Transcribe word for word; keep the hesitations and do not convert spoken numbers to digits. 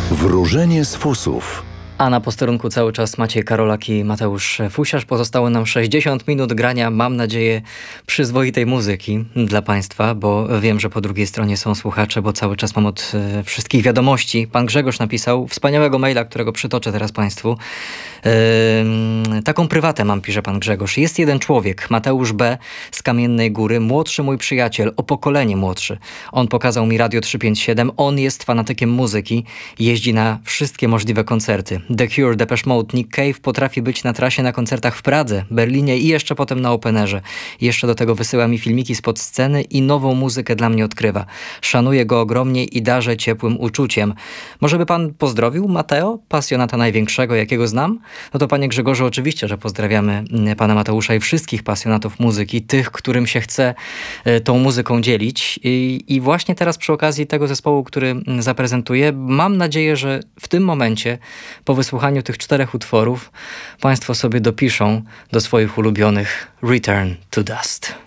Wróżenie z fusów. A na posterunku cały czas Maciej Karolak i Mateusz Fusiarz. Pozostało nam sześćdziesiąt minut grania, mam nadzieję, przyzwoitej muzyki dla Państwa, bo wiem, że po drugiej stronie są słuchacze, bo cały czas mam od e, wszystkich wiadomości. Pan Grzegorz napisał wspaniałego maila, którego przytoczę teraz Państwu. E, taką prywatę mam, pisze pan Grzegorz. Jest jeden człowiek, Mateusz B. z Kamiennej Góry, młodszy mój przyjaciel, o pokolenie młodszy. On pokazał mi Radio trzysta pięćdziesiąt siedem, on jest fanatykiem muzyki, jeździ na wszystkie możliwe koncerty. The Cure, Depeche Mode, Nick Cave potrafi być na trasie na koncertach w Pradze, Berlinie i jeszcze potem na Openerze. Jeszcze do tego wysyła mi filmiki spod sceny i nową muzykę dla mnie odkrywa. Szanuję go ogromnie i darzę ciepłym uczuciem. Może by pan pozdrowił Mateo, pasjonata największego, jakiego znam? No to panie Grzegorzu, oczywiście, że pozdrawiamy pana Mateusza i wszystkich pasjonatów muzyki, tych, którym się chce tą muzyką dzielić. I, i właśnie teraz przy okazji tego zespołu, który zaprezentuję, mam nadzieję, że w tym momencie po wysłuchaniu tych czterech utworów Państwo sobie dopiszą do swoich ulubionych Return to Dust.